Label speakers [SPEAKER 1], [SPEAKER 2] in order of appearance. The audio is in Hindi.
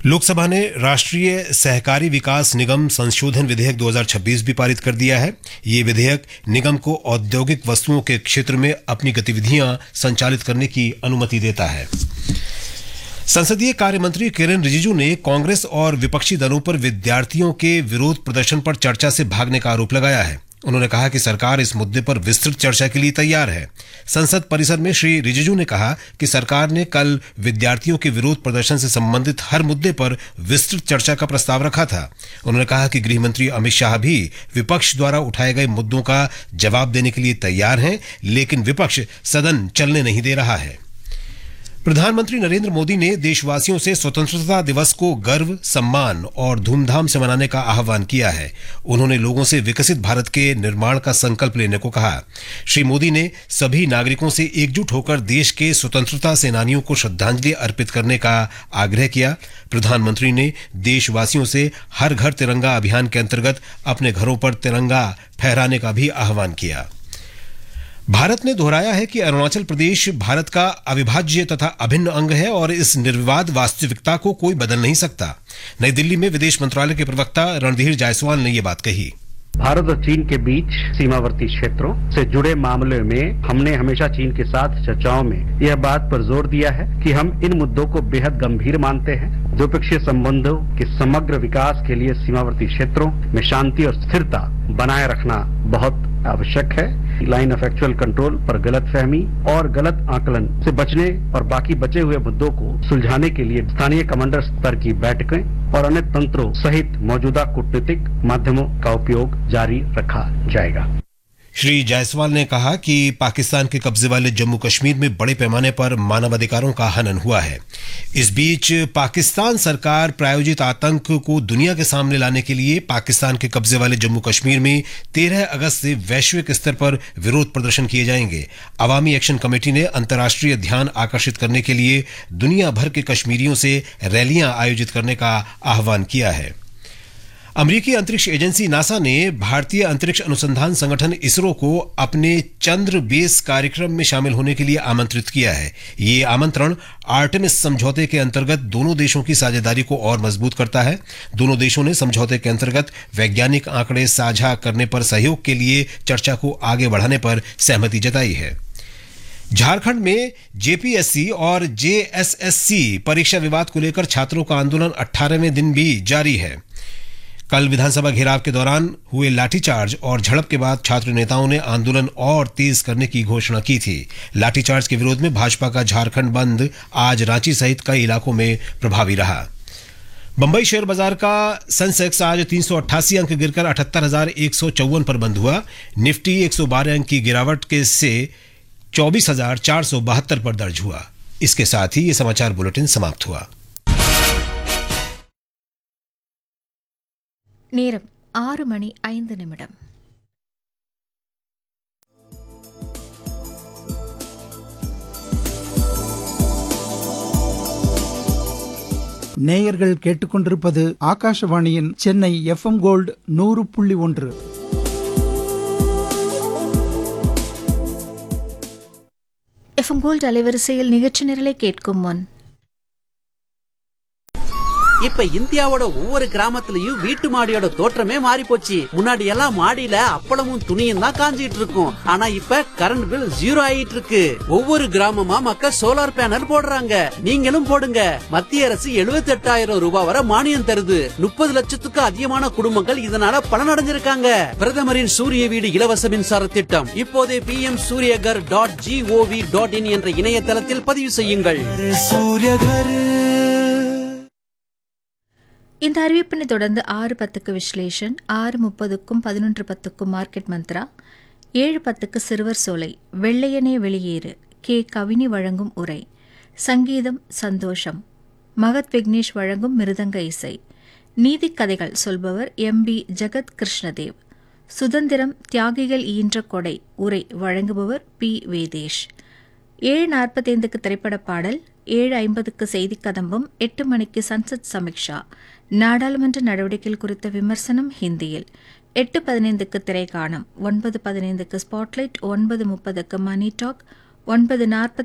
[SPEAKER 1] लोकसभा ने राष्ट्रीय सहकारी विकास निगम संशोधन विधेयक 2026 भी पारित कर दिया है। ये विधेयक निगम को औद्योगिक वस्तुओं के क्षेत्र में अपनी गतिविधियां संचालित करने की अनुमति देता है। संसदीय कार्य मंत्री किरेन रिजिजू ने कांग्रेस और विपक्षी दलों पर विद्यार्थियों के विरोध प्रदर्शन पर चर्चा से भागने का आरोप लगाया है। उन्होंने कहा कि सरकार इस मुद्दे पर विस्तृत चर्चा के लिए तैयार है। संसद परिसर में श्री रिजिजू ने कहा कि सरकार ने कल विद्यार्थियों के विरोध प्रदर्शन से संबंधित हर मुद्दे पर विस्तृत चर्चा का प्रस्ताव रखा था। उन्होंने कहा कि गृह मंत्री अमित शाह भी विपक्ष द्वारा उठाए गए मुद्दों का जवाब देने के लिए तैयार हैं, लेकिन विपक्ष सदन चलने नहीं दे रहा है। प्रधानमंत्री नरेंद्र मोदी ने देशवासियों से स्वतंत्रता दिवस को गर्व, सम्मान और धूमधाम से मनाने का आह्वान किया है। उन्होंने लोगों से विकसित भारत के निर्माण का संकल्प लेने को कहा। श्री मोदी ने सभी नागरिकों से एकजुट होकर देश के स्वतंत्रता सेनानियों को श्रद्धांजलि अर्पित करने का आग्रह किया। प्रधानमंत्री ने देशवासियों से हर घर तिरंगा अभियान के अंतर्गत अपने घरों पर तिरंगा फहराने का भी आह्वान किया। भारत ने दोहराया है कि अरुणाचल प्रदेश भारत का अविभाज्य तथा अभिन्न अंग है और इस निर्विवाद वास्तविकता को कोई बदल नहीं सकता। नई दिल्ली में विदेश मंत्रालय के प्रवक्ता रणधीर जायसवाल ने यह बात कही।
[SPEAKER 2] भारत और चीन के बीच सीमावर्ती क्षेत्रों से जुड़े मामले में हमने हमेशा चीन के साथ चर्चाओं में यह बात पर जोर दिया है कि हम इन मुद्दों को बेहद गंभीर मानते हैं। द्विपक्षीय संबंधों के समग्र विकास के लिए सीमावर्ती क्षेत्रों में शांति और स्थिरता बनाए रखना बहुत आवश्यक है। लाइन ऑफ एक्चुअल कंट्रोल पर गलतफहमी और गलत आकलन से बचने और बाकी बचे हुए मुद्दों को सुलझाने के लिए स्थानीय कमांडर स्तर की बैठकें और अन्य तंत्रों सहित मौजूदा कूटनीतिक माध्यमों का उपयोग जारी रखा जाएगा।
[SPEAKER 1] श्री जायसवाल ने कहा कि पाकिस्तान के कब्जे वाले जम्मू कश्मीर में बड़े पैमाने पर मानवाधिकारों का हनन हुआ है। इस बीच पाकिस्तान सरकार प्रायोजित आतंक को दुनिया के सामने लाने के लिए पाकिस्तान के कब्जे वाले जम्मू कश्मीर में 13 अगस्त से वैश्विक स्तर पर विरोध प्रदर्शन किए जाएंगे। अवामी एक्शन कमेटी ने अंतर्राष्ट्रीय ध्यान आकर्षित करने के लिए दुनिया भर के कश्मीरियों से रैलियां आयोजित करने का आह्वान किया है। अमेरिकी अंतरिक्ष एजेंसी नासा ने भारतीय अंतरिक्ष अनुसंधान संगठन इसरो को अपने चंद्र बेस कार्यक्रम में शामिल होने के लिए आमंत्रित किया है। ये आमंत्रण आर्टेमिस समझौते के अंतर्गत दोनों देशों की साझेदारी को और मजबूत करता है। दोनों देशों ने समझौते के अंतर्गत वैज्ञानिक आंकड़े साझा करने पर सहयोग के लिए चर्चा को आगे बढ़ाने पर सहमति जताई है। झारखंड में जेपीएससी और जेएसएससी परीक्षा विवाद को लेकर छात्रों का आंदोलन 18वें दिन भी जारी है। कल विधानसभा घेराव के दौरान हुए लाठीचार्ज और झड़प के बाद छात्र नेताओं ने आंदोलन और तेज करने की घोषणा की थी। लाठीचार्ज के विरोध में भाजपा का झारखंड बंद आज रांची सहित कई इलाकों में प्रभावी रहा। बंबई शेयर बाजार का सेंसेक्स आज 388 अंक गिरकर 78,154 पर बंद हुआ। निफ्टी 112 अंक की गिरावट के से 24,472 पर दर्ज हुआ। इसके साथ ही ये समाचार बुलेटिन समाप्त हुआ।
[SPEAKER 3] நேரம் 6:05.
[SPEAKER 4] நேயர்கள் கேட்டுக்கொண்டிருப்பது ஆகாஷவாணியின் Chennai FM gold 100.1.
[SPEAKER 3] FM gold அலைவரிசையில் நிகழ்ச்சி நிரலை கேட்கும் முன்
[SPEAKER 5] இப்ப இந்தியாவோட ஒவ்வொரு கிராமத்துலயும் வீட்டு மாடியோட தோற்றமே மாறி போச்சு. முன்னாடி எல்லாம் மாடியில அப்பளமும் துணியும் தான் காஞ்சிட்டு இருக்கும். ஆனா இப்ப கரண்ட் பில் 0 ஆயிட்டு இருக்கு. ஒவ்வொரு கிராமமா மக்கள் சோலார் பேனல் போடுறாங்க. நீங்களும் போடுங்க. மத்திய அரசு 78,000 ரூபாய் வரை மானியம் தருது. 30 லட்சத்துக்கு அதிகமான குடும்பங்கள் இதனால பலனடைஞ்சிருக்காங்க. பிரதமரின் சூரிய வீடு இலவச மின்சார திட்டம் இப்போதே pmsuryagar.gov.in என்ற இணையதளத்தில் பதிவு செய்யுங்கள்.
[SPEAKER 3] இந்த அறிவிப்பினை தொடர்ந்து 6:10க்கு விஸ்லேஷன், 6:30க்கும் 11:10க்கும் மார்க்கெட் மந்த்ரா, 7:10க்கு சிறுவர் சோலை, வெள்ளையனே வெளியேறு கே கவினி வழங்கும் உரை, சங்கீதம் சந்தோஷம் மகத் விக்னேஷ் வழங்கும் மிருதங்க இசை, நீதிக்கதைகள் சொல்பவர் MB ஜகத் கிருஷ்ணதேவ், சுதந்திரம் தியாகிகள் ஈன்ற கொடை உரை வழங்குபவர் P வேதேஷ். 7:45க்கு திரைப்பட பாடல், 7:50க்கு செய்திக் கதம்பம், 8 மணிக்கு சன்சத் சமீக்ஷா நாடாளுமன்ற நடவடிக்கைகள் குறித்த விமர்சனம் ஹிந்தியில், 8:15க்கு திரைக்காணம், 9:15க்கு ஸ்பாட்லைட், 9:30க்கு மணி டாக், 9:40